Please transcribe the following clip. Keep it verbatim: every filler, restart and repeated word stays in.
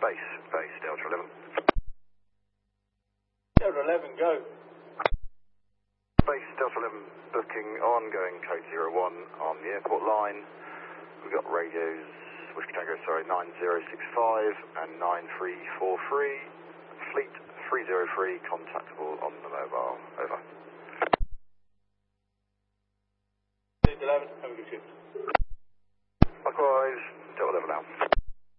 Base, base, Delta eleven. Delta eleven, go. Base, Delta eleven, booking ongoing code zero one on the airport line. We've got radios, Whiskey Tango, sorry, nine zero six five and nine three four three. Fleet three zero three, contactable on the mobile. Over. eleven, have a good shift.